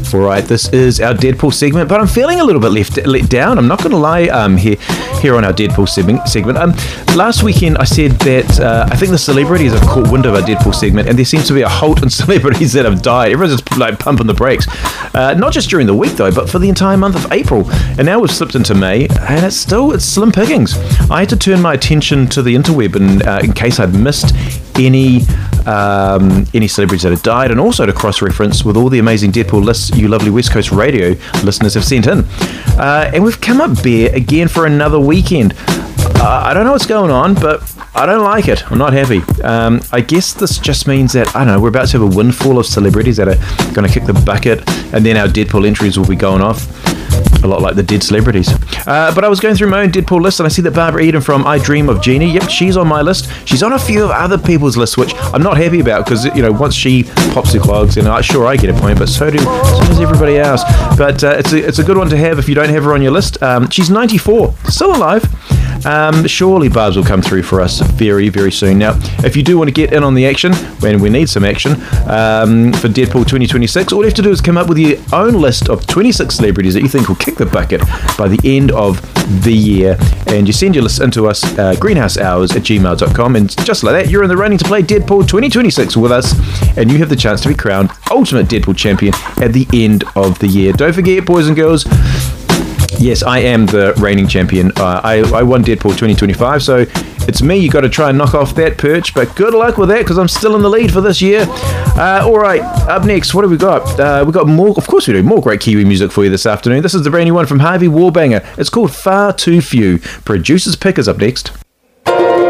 All right, this is our Deadpool segment, but I'm feeling a little bit let down. I'm not going to lie here on our Deadpool segment. Last weekend I said that I think the celebrities have caught wind of our Deadpool segment, and there seems to be a halt in celebrities that have died. Everyone's just like pumping the brakes. Not just during the week though, but for the entire month of April. And now we've slipped into May, and it's slim pickings. I had to turn my attention to the interweb in case I'd missed any celebrities that had died, and also to cross-reference with all the amazing Deadpool lists you lovely West Coast radio listeners have sent in. And we've come up bare again for another weekend. I don't know what's going on, but I don't like it. I'm not happy. I guess this just means that, I don't know, we're about to have a windfall of celebrities that are going to kick the bucket, and then our Deadpool entries will be going off. A lot like the dead celebrities. But I was going through my own Deadpool list, and I see that Barbara Eden from I Dream of Jeannie, yep, she's on my list. She's on a few of other people's lists, which I'm not happy about, because, you know, once she pops the clogs, sure, I get a point, but so does everybody else. But it's a good one to have if you don't have her on your list. She's 94, still alive. Surely Barbs will come through for us very, very soon. Now, if you do want to get in on the action, when we need some action, for Deadpool 2026, all you have to do is come up with your own list of 26 celebrities that you think will kick the bucket by the end of the year, and you send your list into us, greenhousehours@gmail.com, and just like that, you're in the running to play Deadpool 2026 with us, and you have the chance to be crowned Ultimate Deadpool Champion at the end of the year. Don't forget, boys and girls, yes, I am the reigning champion. I won Deadpool 2025, so it's me. You got to try and knock off that perch, but good luck with that, because I'm still in the lead for this year. All right, up next, what have we got? We got more, of course we do, more great Kiwi music for you this afternoon. This is the brand new one from Harvey Warbanger. It's called Far Too Few. Producer's Pick is up next.